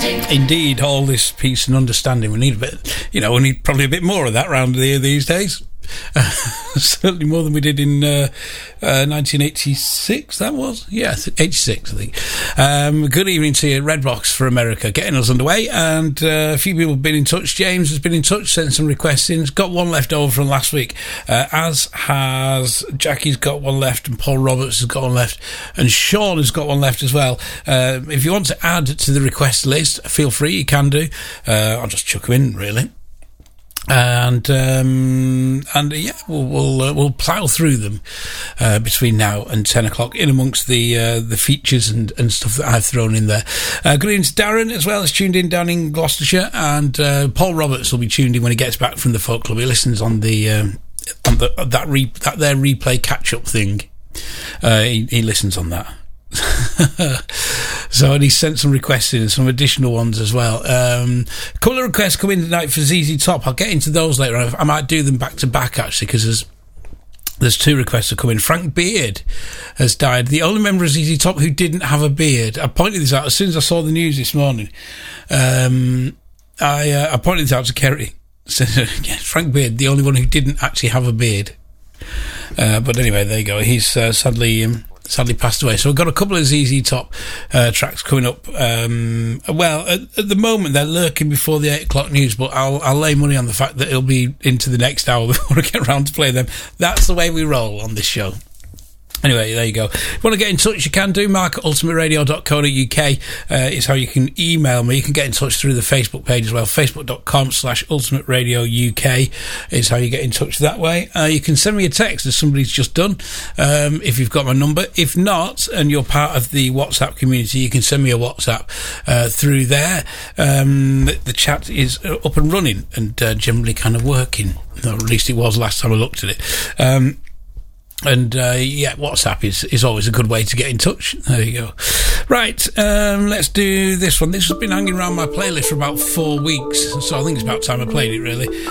Indeed, all this peace and understanding. We need a bit, we need probably a bit more of that round here these days. Certainly more than we did in 1986, that was? Yeah, 86, I think. Good evening to you, Redbox for America, getting us underway, and a few people have been in touch. James has been in touch, sent some requests in. He's got one left over from last week, as has Jackie's got one left, and Paul Roberts has got one left, and Sean has got one left as well. If you want to add to the request list, feel free, you can do. I'll just chuck them in, really. And yeah, we'll plough through them between now and 10 o'clock in amongst the features and stuff that I've thrown in there. Good evening to Darren as well, as tuned in down in Gloucestershire, and Paul Roberts will be tuned in when he gets back from the Folk Club. He listens on that replay catch up thing. He listens on that. So, and he sent some requests in, some additional ones as well. A couple of requests come in tonight for ZZ Top. I'll get into those later on. I might do them back to back, actually, because there's two requests that come in. Frank Beard has died, the only member of ZZ Top who didn't have a beard. I pointed this out as soon as I saw the news this morning. I pointed this out to Kerry. Said, yeah, Frank Beard, the only one who didn't actually have a beard. But anyway, there you go. He's sadly passed away. So we've got a couple of ZZ Top tracks coming up. Well, at the moment they're lurking before the 8 o'clock news, but I'll lay money on the fact that it'll be into the next hour before I get around to play them. That's the way we roll on this show. Anyway, there you go. If you want to get in touch, you can do. Mark at ultimateradio.co.uk is how you can email me. You can get in touch through the Facebook page as well. Facebook.com/ultimateradiouk is how you get in touch that way. You can send me a text, as somebody's just done, if you've got my number. If not, and you're part of the WhatsApp community, you can send me a WhatsApp through there. The chat is up and running and generally kind of working. Or at least it was last time I looked at it. Yeah, WhatsApp is always a good way to get in touch. There you go. Right, let's do this one. This has been hanging around my playlist for about 4 weeks, so I think it's about time I played it, really.